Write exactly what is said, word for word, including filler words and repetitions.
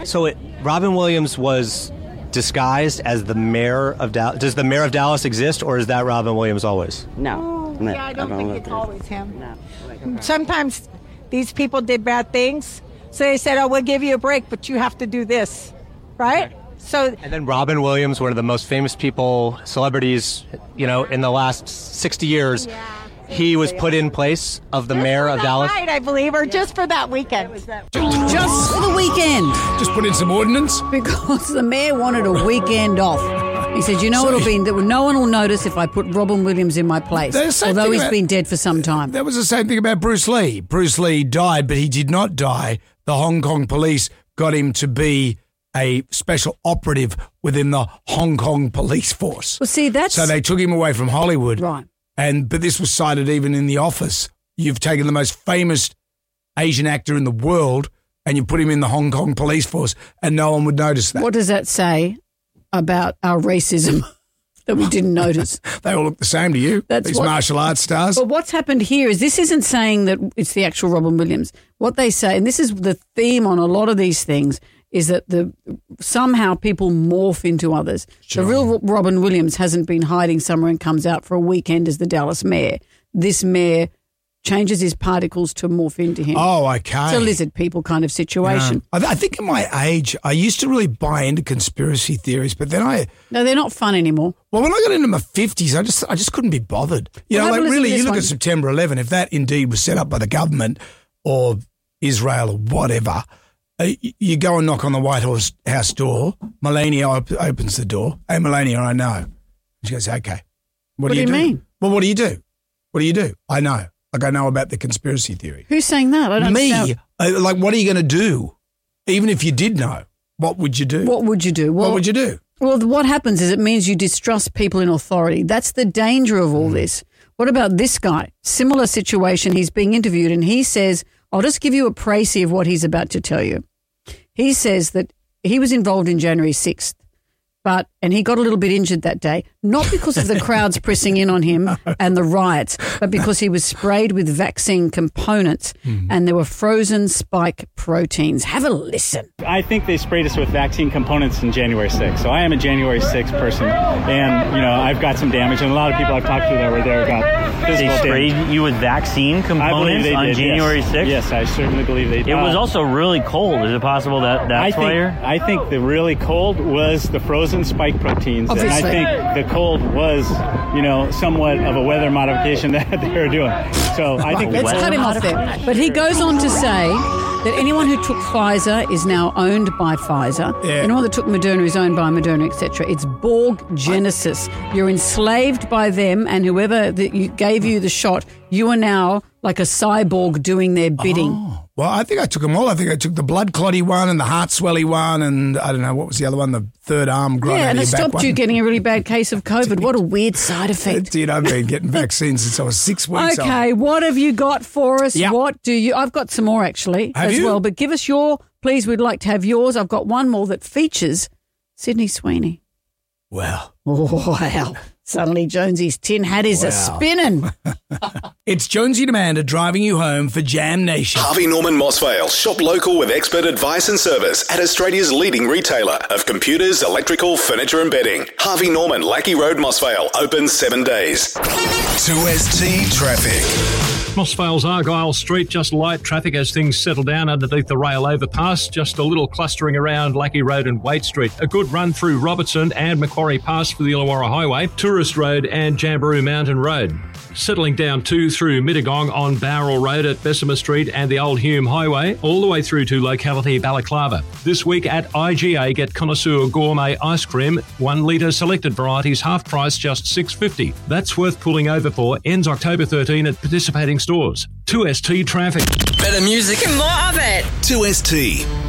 So it, Robin Williams was disguised as the mayor of Dallas. Does the mayor of Dallas exist, or is that Robin Williams always? No. Oh, yeah, I don't, I don't think it's always him. No. Sometimes these people did bad things, so they said, oh, we'll give you a break, but you have to do this, right? Okay. So, and then Robin Williams, one of the most famous people, celebrities, you know, in the last sixty years, yeah. he was put in place of the just mayor of Dallas. Night, I believe, or yeah. just for that weekend. That just for the weekend. Just put in some ordinance? Because the mayor wanted a weekend off. He said, you know what will be, no one will notice if I put Robin Williams in my place, although he's about, been dead for some time. That was the same thing about Bruce Lee. Bruce Lee died, but he did not die. The Hong Kong police got him to be a special operative within the Hong Kong police force. Well, see, that's... So they took him away from Hollywood. Right. And but this was cited even in The Office. You've taken the most famous Asian actor in the world and you put him in the Hong Kong police force and no one would notice that. What does that say about our racism that we didn't notice? They all look the same to you, That's these what, martial arts stars. But what's happened here is this isn't saying that it's the actual Robin Williams. What they say, and this is the theme on a lot of these things, is that the somehow people morph into others. Sure. The real Robin Williams hasn't been hiding somewhere and comes out for a weekend as the Dallas mayor. This mayor changes his particles to morph into him. Oh, okay. It's a lizard people kind of situation. Yeah. I, I think at my age, I used to really buy into conspiracy theories, but then I... No, they're not fun anymore. Well, when I got into my fifties, I just I just couldn't be bothered. You well, know, like really, you look one. at September eleventh, if that indeed was set up by the government or Israel or whatever... You go and knock on the White House house door. Melania op- opens the door. Hey, Melania, I know. She goes, okay. What, what do you do? do you mean? Well, what do you do? What do you do? I know. Like I know about the conspiracy theory. Who's saying that? I don't Me. Understand. Uh, like, what are you going to do? Even if you did know, what would you do? What would you do? Well, what would you do? Well, what happens is it means you distrust people in authority. That's the danger of all mm. this. What about this guy? Similar situation. He's being interviewed and he says, I'll just give you a précis of what he's about to tell you. He says that he was involved in January sixth, but and he got a little bit injured that day, not because of the crowds pressing in on him and the riots, but because he was sprayed with vaccine components mm. and there were frozen spike proteins. Have a listen. I think they sprayed us with vaccine components in January sixth. So I am a January sixth person, and you know I've got some damage, and a lot of people I've talked to that were there got physical They sprayed damage. you with vaccine components they on did, January sixth? Yes. yes, I certainly believe they did. It was also really cold. Is it possible that that's I think, why? I think the really cold was the frozen spike proteins. Obviously. And I think the cold was, you know, somewhat of a weather modification that they were doing. So I think let's cut him off there. But he goes on to say that anyone who took Pfizer is now owned by Pfizer. Yeah. Anyone that took Moderna is owned by Moderna, et cetera. It's Borg Genesis. You're enslaved by them, and whoever that you gave you the shot, you are now like a cyborg doing their bidding. Oh. Well, I think I took them all. I think I took the blood clotty one and the heart swelly one and I don't know, what was the other one, the third arm grind. Yeah, and it stopped one. you getting a really bad case of COVID. What a weird side effect. It did. I've been getting vaccines since I was six weeks old. Okay, what have you got for us? Yep. What do you... I've got some more actually have as you? well, but give us your... Please, we'd like to have yours. I've got one more that features Sydney Sweeney. Well. Oh, wow. Suddenly Jonesy's tin hat is wow. a spinning. It's Jonesy Demander driving you home for Jam Nation. Harvey Norman Mossvale. Shop local with expert advice and service at Australia's leading retailer of computers, electrical, furniture and bedding. Harvey Norman, Lackey Road, Mossvale. Open seven days. two S T Traffic. Mossvale's Argyle Street, just light traffic as things settle down underneath the rail overpass. Just a little clustering around Lackey Road and Waite Street. A good run through Robertson and Macquarie Pass for the Illawarra Highway, Tourist Road and Jamberoo Mountain Road. Settling down too through Mittagong on Bowral Road at Bessemer Street and the Old Hume Highway, all the way through to locality Balaclava. This week at I G A, get Connoisseur Gourmet Ice Cream, one litre selected varieties, half price, just six dollars fifty. That's worth pulling over for. Ends October thirteenth at participating stores. two S T Traffic. Better music and more of it. two S T.